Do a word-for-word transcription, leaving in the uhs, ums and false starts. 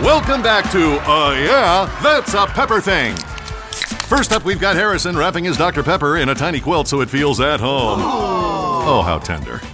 Welcome back to Uh Yeah, That's a Pepper Thing. First up, we've got Harrison wrapping his Doctor Pepper in a tiny quilt so it feels at home. Oh, how tender.